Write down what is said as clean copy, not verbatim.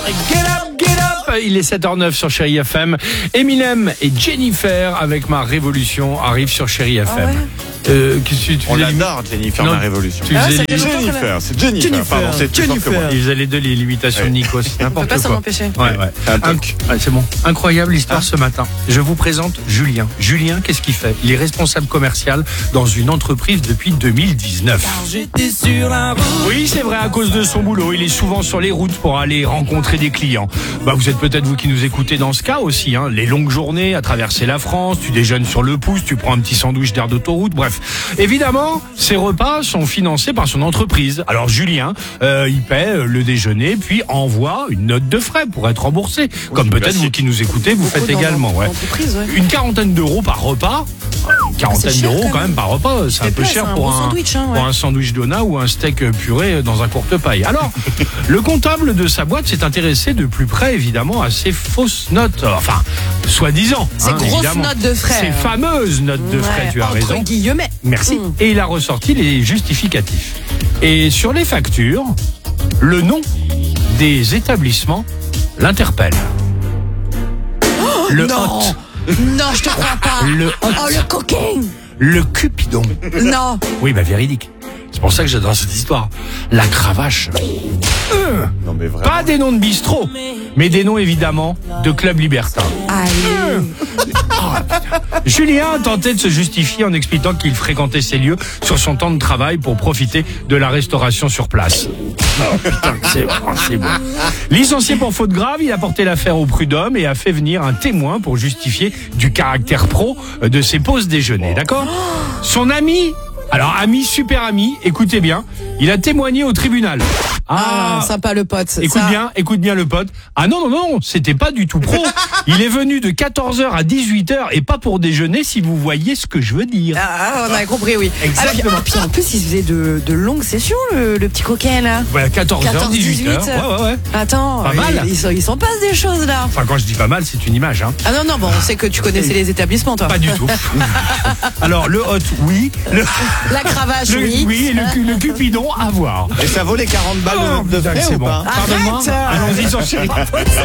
Get up, get up. Il est 7h09 sur Chérie FM. Eminem et Jennifer avec Ma Révolution arrivent sur Chérie FM. Ah ouais. Qu'est-ce que tu On faisais l'adore, Jennifer, Non, Ma Révolution. tu faisais c'était longtemps. Jennifer, c'est Jennifer. Pardon, c'est plus fort que moi. Ils faisaient les deux l'imitation de Nikos. On peut N'importe pas s'en quoi. empêcher. Ouais. Un toc. Ouais, c'est bon. Incroyable histoire ce matin. Je vous présente Julien. Julien, qu'est-ce qu'il fait? Il est responsable commercial dans une entreprise depuis 2019. J'étais sur la route. Oui, c'est vrai, à cause de son boulot, il est souvent sur les routes pour aller rencontrer des clients. Vous êtes peut-être vous qui nous écoutez dans ce cas aussi, hein. Les longues journées à traverser la France, tu déjeunes sur le pouce, tu prends un petit sandwich d'air d'autoroute, bref. Évidemment, ces repas sont financés par son entreprise. Alors Julien, il paie le déjeuner, puis envoie une note de frais pour être remboursé. Comme peut-être classique. vous qui nous écoutez, vous faites également. Ouais. Entreprise, ouais. Une quarantaine d'euros par repas. Une quarantaine c'est cher, d'euros quand quand même par repas, c'est un peu plaisir, cher c'est un pour bon sandwich, hein, ouais. pour un sandwich dona ou un steak puré dans un courte paille. Alors, le comptable de sa boîte s'est intéressé de plus près évidemment à ces fausses notes, enfin, soi-disant. Ces grosses évidemment. notes de frais. Ces fameuses notes de frais, Ouais, tu as entre raison. guillemets. Merci. Et il a ressorti les justificatifs. Et sur les factures, le nom des établissements l'interpelle. Le non. hôte, Non, je te crois pas. le hôte, Oh, le cocaine. le cupidon. Non. Oui, véridique. C'est pour ça que j'adore cette histoire. La cravache. Non, mais vraiment. Pas des noms de bistrot, mais des noms évidemment de clubs libertins. Allez. Julien tentait de se justifier en expliquant qu'il fréquentait ces lieux sur son temps de travail pour profiter de la restauration sur place. Oh, putain, c'est bon. Licencié pour faute grave, il a porté l'affaire au prud'homme et a fait venir un témoin pour justifier du caractère pro de ses pauses déjeuner. D'accord ? Son ami, alors ami, super ami, écoutez bien, il a témoigné au tribunal. Ah, sympa le pote. Écoute bien le pote. Ah non, c'était pas du tout pro. Il est venu de 14h à 18h et pas pour déjeuner, si vous voyez ce que je veux dire. Ah, on a compris, oui. Exactement. Ah, puis en plus, il se faisait de longues sessions, le petit coquin, là. Voilà, 14h, 18h. Ouais. Attends, Pas mal. il s'en passe des choses, là. Enfin, quand je dis pas mal, c'est une image, hein. Ah non, bon, on sait que tu connaissais les établissements, toi. Pas du tout. Alors, le hot, oui. La cravache, oui. Et le cupidon, à voir. Et ça vaut les 40 balles de putain, frais c'est ou bon. pas? Pardonne-moi. Arrête. Allons-y sur Chérie.